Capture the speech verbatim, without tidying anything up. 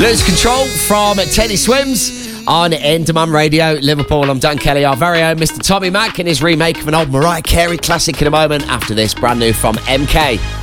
Lose Control from Teddy Swims on In Demand Radio, Liverpool. I'm Dan Kelly, our very own Mister Tommy Mac, in his remake of an old Mariah Carey classic in a moment. After this, brand new from M K.